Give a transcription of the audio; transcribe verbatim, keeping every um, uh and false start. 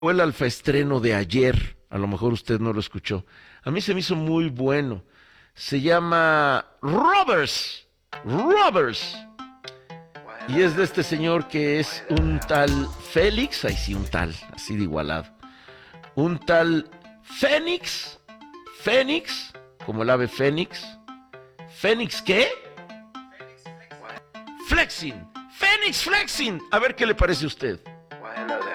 Fue el alfaestreno de ayer, a lo mejor usted no lo escuchó. A mí se me hizo muy bueno. Se llama Robbers, Robbers. Y es de este señor que es un tal Félix, ahí sí un tal, así de igualado. Un tal Fénix, Fénix, como el ave Fénix. ¿Fénix qué? Flexing, Fénix Flexing. A ver qué le parece a usted.